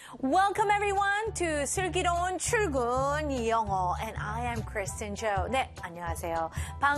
Welcome everyone to 슬기로운 출근 영어 and I am Kristen Jo. 네, 안녕하세요.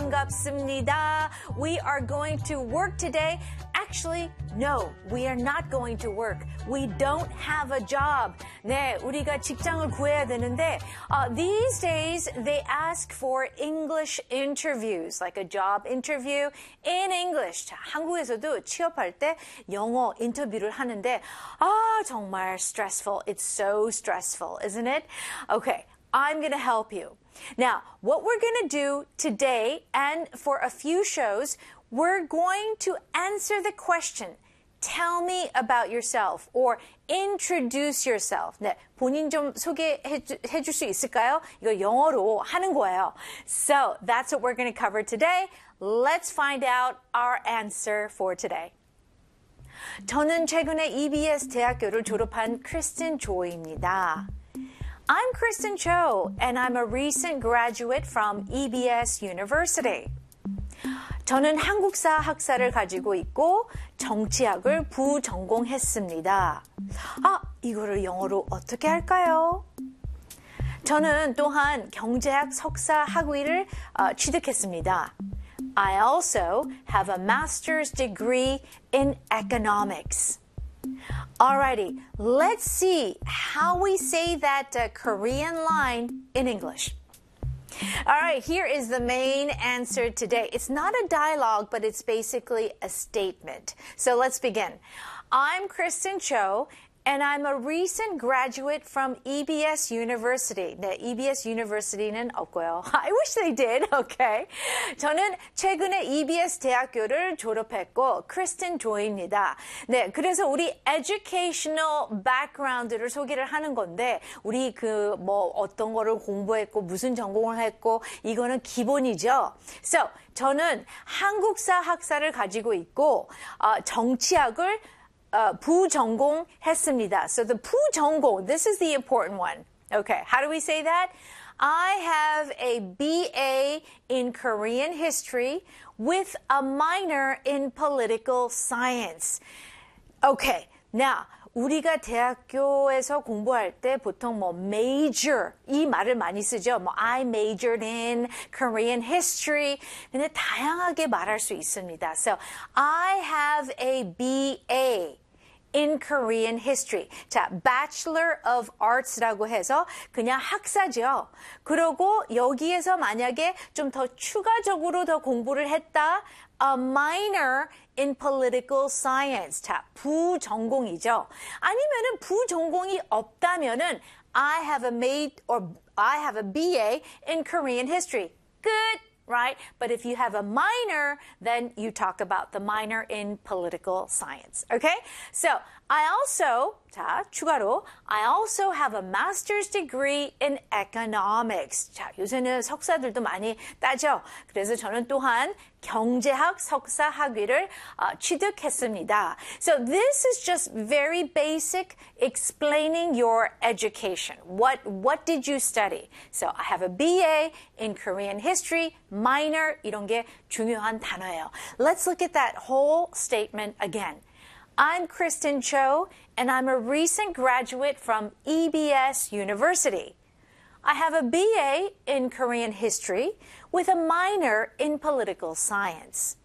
반갑습니다. We are going to work today. Actually, no, we are not going to work. We don't have a job. 네, 우리가 직장을 구해야 되는데 these days they ask for English interviews, like a job interview in English. 자, 한국에서도 취업할 때 영어 인터뷰를 하는데 정말 stressful. It's so stressful, isn't it? Okay, I'm going to help you. Now, what we're going to do today and for a few shows, we're going to answer the question, tell me about yourself or introduce yourself. 네, 본인 좀 소개해 줄 수 있을까요? 이거 영어로 하는 거예요. So, that's what we're going to cover today. Let's find out our answer for today. 저는 최근에 EBS 대학교를 졸업한 크리스틴 조입니다. I'm Kristen Cho, and I'm a recent graduate from EBS University. 저는 한국사 학사를 가지고 있고 정치학을 부전공했습니다. 이거를 영어로 어떻게 할까요? 저는 또한 경제학 석사 학위를 취득했습니다. I also have a master's degree in economics. Alrighty, let's see how we say that Korean line in English. Alright, here is the main answer today. It's not a dialogue, but it's basically a statement. So let's begin. I'm Kristen Cho, and I'm a recent graduate from EBS University. 네, EBS University는 없고요. I wish they did. Okay. 저는 최근에 EBS 대학교를 졸업했고 크리스틴 조입니다. 네, 그래서 우리 educational background를 소개를 하는 건데 우리 어떤 거를 공부했고 무슨 전공을 했고 이거는 기본이죠. So, 저는 한국사 학사를 가지고 있고 정치학을 부전공했습니다. So the 부전공, this is the important one. Okay, how do we say that? I have a BA in Korean history with a minor in political science. Okay, now 우리가 대학교에서 공부할 때 보통 major 이 말을 많이 쓰죠. I majored in Korean history. 근데 다양하게 말할 수 있습니다. So I have a BA in Korean history. 자, Bachelor of Arts라고 해서 그냥 학사죠. 그리고 여기에서 만약에 좀 더 추가적으로 더 공부를 했다. A minor in political science. 자, 부전공이죠. 아니면은 부전공이 없다면은 I have a BA in Korean history. Good, right? But if you have a minor, then you talk about the minor in political science. Okay? So, 자, 추가로, I also have a master's degree in economics. 자, 요새는 석사들도 많이 따죠. 그래서 저는 또한 경제학 석사 학위를 취득했습니다. So this is just very basic explaining your education. What did you study? So I have a BA in Korean history, minor, 이런 게 중요한 단어예요. Let's look at that whole statement again. I'm Kristen Cho, and I'm a recent graduate from EBS University. I have a BA in Korean history with a minor in political science.